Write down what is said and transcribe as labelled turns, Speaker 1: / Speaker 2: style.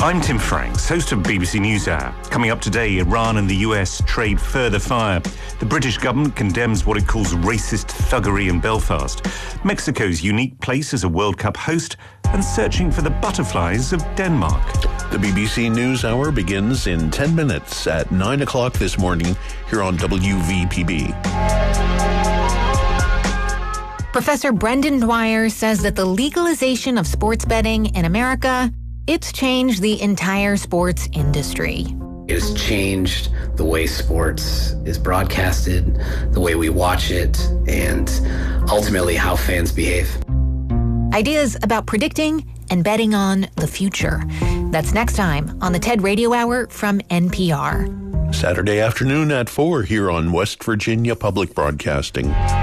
Speaker 1: I'm Tim Franks, host of BBC NewsHour. Coming up today, Iran and the US trade further fire. The British government condemns what it calls racist thuggery in Belfast. Mexico's unique place as a World Cup host, and searching for the butterflies of Denmark.
Speaker 2: The BBC NewsHour begins in 10 minutes at 9 o'clock this morning here on WVPB.
Speaker 3: Professor Brendan Dwyer says that the legalization of sports betting in America, it's changed the entire sports industry.
Speaker 4: It has changed the way sports is broadcasted, the way we watch it, and ultimately how fans behave.
Speaker 3: Ideas about predicting and betting on the future. That's next time on the TED Radio Hour from NPR.
Speaker 2: Saturday afternoon at 4 here on West Virginia Public Broadcasting.